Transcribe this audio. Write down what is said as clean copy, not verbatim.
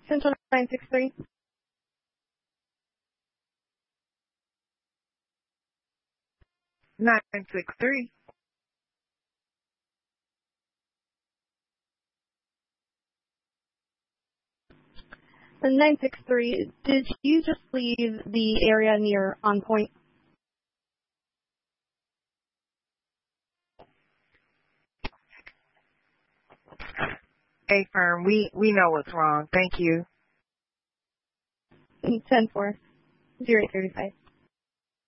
Central 963. Nine 6-3. The 963, did you just leave the area near On Point? Hey, firm, we know what's wrong. Thank you. 10-4, 0835.